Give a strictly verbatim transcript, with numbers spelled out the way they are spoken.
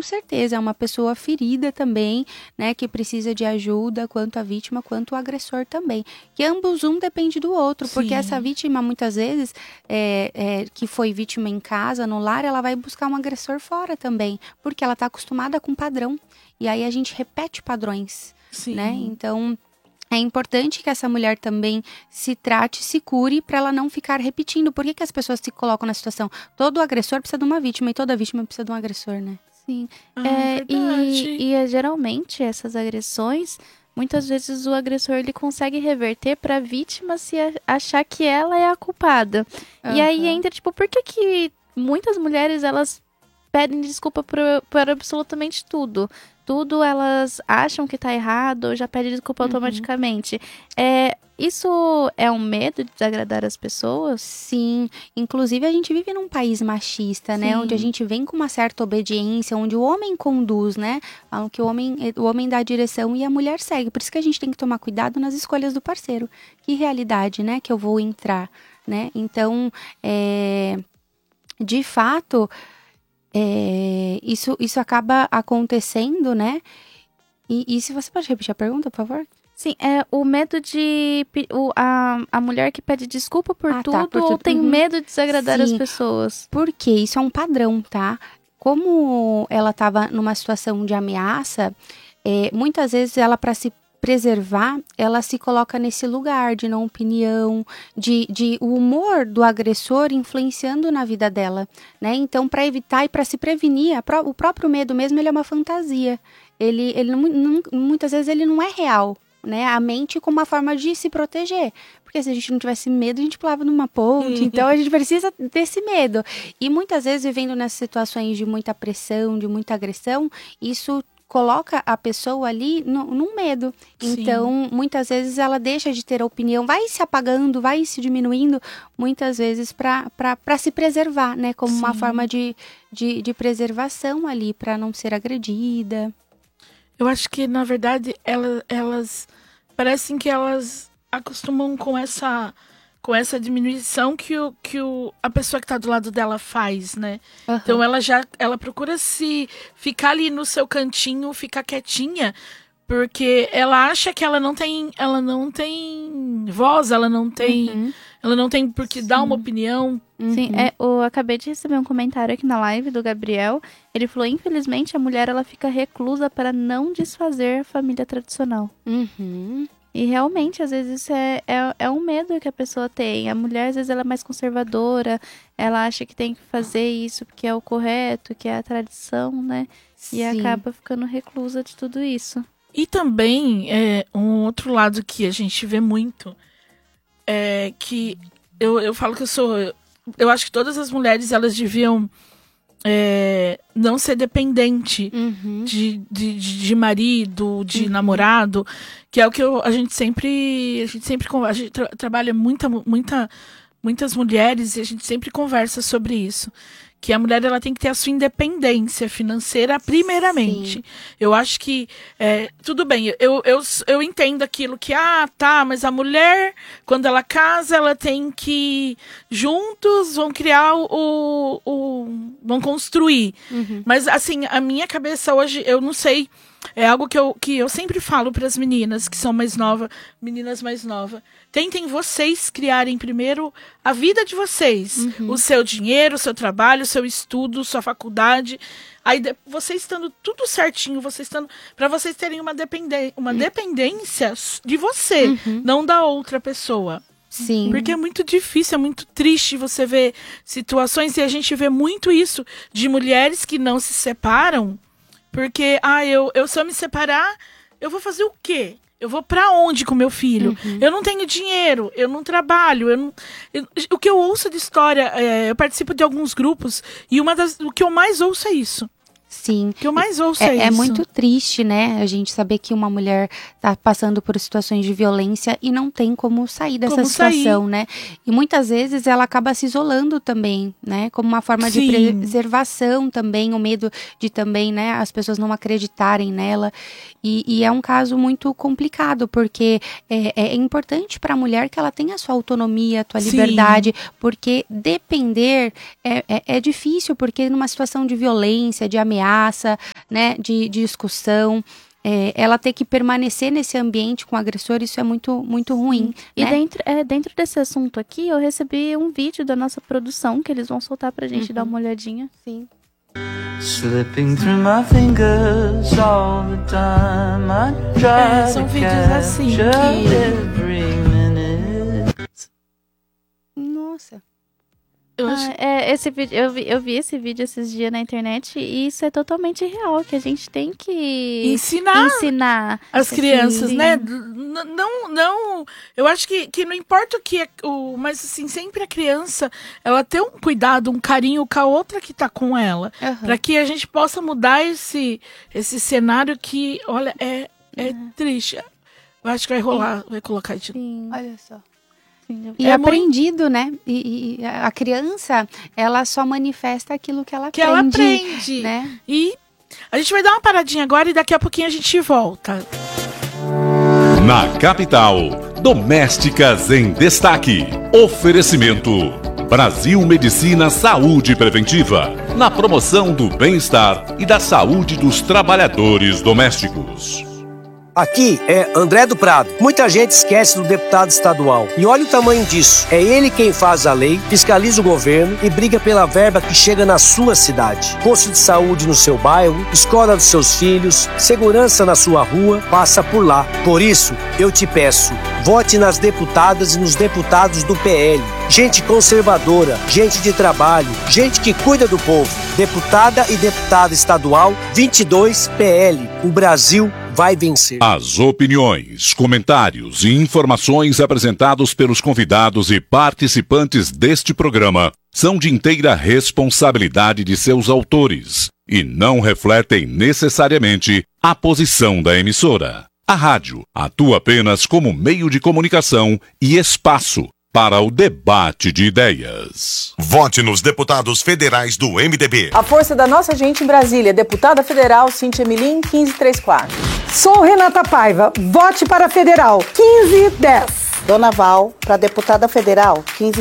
certeza é uma pessoa ferida também, né, que precisa de ajuda, quanto a vítima, quanto o agressor também. Que ambos, um depende do outro, Sim. porque essa vítima, muitas vezes, é, é, que foi vítima em casa, no lar, ela vai buscar um agressor fora também, porque ela está acostumada com padrão. E aí a gente repete padrões, Sim. né? Então, é importante que essa mulher também se trate, se cure, para ela não ficar repetindo. Por que que as pessoas se colocam na situação? Todo agressor precisa de uma vítima e toda vítima precisa de um agressor, né? Sim. Ah, É, verdade. e, e é, geralmente essas agressões, muitas vezes o agressor ele consegue reverter para a vítima se a- achar que ela é a culpada. E aí Aham. entra, tipo, por que que muitas mulheres elas pedem desculpa por, por absolutamente tudo? Tudo elas acham que tá errado ou já pedem desculpa Uhum. automaticamente. É, isso é um medo de desagradar as pessoas? Sim, inclusive a gente vive num país machista, né? Sim. Onde a gente vem com uma certa obediência, onde o homem conduz, né? Falam que o homem, o homem dá a direção e a mulher segue. Por isso que a gente tem que tomar cuidado nas escolhas do parceiro. Que realidade, né? Que eu vou entrar, né? Então, é, de fato, é, isso, isso acaba acontecendo, né? E, e se você pode repetir a pergunta, por favor? Sim, é o medo de... pe- O, a, a mulher que pede desculpa por Ah, tudo tá, por ou tudo. tem Uhum. medo de desagradar as Sim. pessoas? Porque isso é um padrão, tá? Como ela estava numa situação de ameaça, é, muitas vezes ela, para se preservar, ela se coloca nesse lugar de não opinião, de, de o humor do agressor influenciando na vida dela, né? Então, para evitar e para se prevenir, a pró- o próprio medo mesmo, ele é uma fantasia. Ele, ele não- não- muitas vezes ele não é real, né? A mente como uma forma de se proteger. Porque se a gente não tivesse medo, a gente pulava numa ponte. Então, a gente precisa desse medo. E muitas vezes, vivendo nessas situações de muita pressão, de muita agressão, isso coloca a pessoa ali no, num medo. Sim. Então, muitas vezes, ela deixa de ter a opinião, vai se apagando, vai se diminuindo, muitas vezes para se preservar, né? Como uma Sim. forma de, de, de preservação ali, para não ser agredida. Eu acho que, na verdade, ela, elas parecem que elas acostumam com essa com essa diminuição que, o, que o, a pessoa que está do lado dela faz, né? Aham. Então ela já ela procura se ficar ali no seu cantinho, ficar quietinha, porque ela acha que ela não tem ela não tem voz, ela não tem Uhum. ela não tem por que dar uma opinião. Sim, Uhum. é, eu acabei de receber um comentário aqui na live do Gabriel. Ele falou, infelizmente, a mulher ela fica reclusa para não desfazer a família tradicional. Uhum. E realmente, às vezes, isso é, é, é um medo que a pessoa tem. A mulher, às vezes, ela é mais conservadora, ela acha que tem que fazer isso porque é o correto, que é a tradição, né? E Sim. acaba ficando reclusa de tudo isso. E também, é, um outro lado que a gente vê muito é que eu, eu falo que eu sou. Eu acho que todas as mulheres elas deviam é, não ser dependente Uhum. de, de, de de marido, de namorado, que é o que eu- a gente sempre. A gente sempre con- a gente tra- trabalha muita, muita, muitas mulheres e a gente sempre conversa sobre isso. Que a mulher ela tem que ter a sua independência financeira primeiramente. Sim. Eu acho que é, tudo bem, eu, eu, eu entendo aquilo que, ah, tá, mas a mulher, quando ela casa, ela tem que juntos vão criar o. o vão construir. Uhum. Mas assim, a minha cabeça hoje, eu não sei. É algo que eu, que eu sempre falo para as meninas que são mais novas, meninas mais novas. Tentem vocês criarem primeiro a vida de vocês. O seu dinheiro, o seu trabalho, o seu estudo, sua faculdade. Aí de- vocês estando tudo certinho, vocês estando. Para vocês terem uma, dependen uma dependência s- de você, não da outra pessoa. Sim. Porque é muito difícil, é muito triste você ver situações, e a gente vê muito isso de mulheres que não se separam, porque, ah, eu, eu se eu me separar, eu vou fazer o quê? Eu vou pra onde com meu filho? Eu não tenho dinheiro, eu não trabalho, eu não... eu- o que eu ouço de história, é, eu participo de alguns grupos, e uma das, o que eu mais ouço é isso. Sim. O que eu mais ouço é, É, isso. é muito triste, né? A gente saber que uma mulher tá passando por situações de violência e não tem como sair dessa Como situação, né? E muitas vezes ela acaba se isolando também, né? Como uma forma de Sim. preservação também, o medo de também, né? As pessoas não acreditarem nela. E, e é um caso muito complicado, porque é, é importante para a mulher que ela tenha a sua autonomia, a sua Sim. liberdade, porque depender é, é, é difícil, porque numa situação de violência, de ameaça, né, de, de discussão. É, ela ter que permanecer nesse ambiente com o agressor, isso é muito, muito ruim. E né? dentro, é, dentro desse assunto aqui, eu recebi um vídeo da nossa produção, que eles vão soltar pra gente uhum. dar uma olhadinha. Sim. Slipping through my fingers all the time. I try é, são to vídeos assim que... every minute. Nossa. Eu, ah, acho... é, esse vídeo, eu, vi, eu vi esse vídeo esses dias na internet e isso é totalmente real, que a gente tem que ensinar, ensinar as crianças, sim. né? Não, não, eu acho que, que não importa o que é, o, mas assim, sempre a criança, ela ter um cuidado, um carinho com a outra que tá com ela, uhum. para que a gente possa mudar esse, esse cenário que, olha, é, é uhum. triste. Eu acho que vai rolar, sim. vai colocar de sim. Olha só. E é aprendido, muito... né? E, e a criança, ela só manifesta aquilo que ela que aprende. Que ela aprende. Né? E a gente vai dar uma paradinha agora e daqui a pouquinho a gente volta. Na capital, Domésticas em Destaque. Oferecimento: Brasil Medicina Saúde Preventiva. Na promoção do bem-estar e da saúde dos trabalhadores domésticos. Aqui é André do Prado. Muita gente esquece do deputado estadual. E olha o tamanho disso. É ele quem faz a lei, fiscaliza o governo e briga pela verba que chega na sua cidade. Posto de saúde no seu bairro, escola dos seus filhos, segurança na sua rua, passa por lá. Por isso, eu te peço, vote nas deputadas e nos deputados do P L. Gente conservadora, gente de trabalho, gente que cuida do povo. Deputada e deputada estadual, vinte e dois P L. O Brasil vai vencer. As opiniões, comentários e informações apresentados pelos convidados e participantes deste programa são de inteira responsabilidade de seus autores e não refletem necessariamente a posição da emissora. A rádio atua apenas como meio de comunicação e espaço para o debate de ideias. Vote nos deputados federais do M D B. A força da nossa gente em Brasília, deputada federal Cíntia Milim, quinze trinta e quatro. Sou Renata Paiva, vote para federal, quinze dez. Dona Val, para deputada federal, quinze